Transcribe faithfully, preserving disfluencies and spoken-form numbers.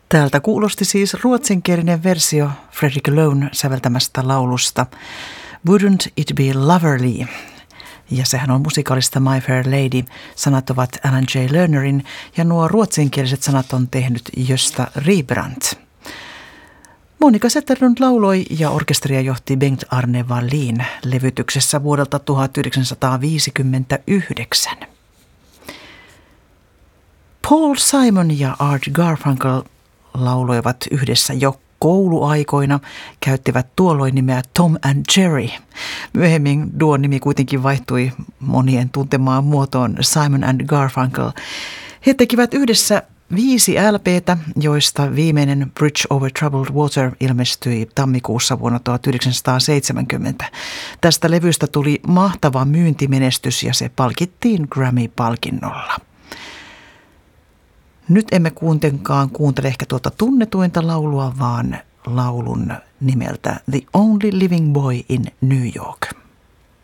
Täältä kuulosti siis ruotsinkielinen versio Fredrik Loan säveltämästä laulusta Wouldn't It Be Loverly? Ja sehän on musikaalista My Fair Lady. Sanat ovat Alan J. Lernerin ja nuo ruotsinkieliset sanat on tehnyt Gösta Ribrandt. Monika Zetterlund lauloi ja orkesteria johti Bengt Arne Wallin levytyksessä vuodelta tuhatyhdeksänsataaviisikymmentäyhdeksän. Paul Simon ja Art Garfunkel lauloivat yhdessä jo kouluaikoina, käyttivät tuolloin nimeä Tom and Jerry. Myöhemmin duon nimi kuitenkin vaihtui monien tuntemaan muotoon Simon and Garfunkel. He tekivät yhdessä viisi L P:tä, joista viimeinen Bridge Over Troubled Water ilmestyi tammikuussa vuonna tuhatyhdeksänsataaseitsemänkymmentä. Tästä levystä tuli mahtava myyntimenestys ja se palkittiin Grammy-palkinnolla. Nyt emme kuitenkaan kuuntele ehkä tuota tunnetuinta laulua, vaan laulun nimeltä The Only Living Boy in New York.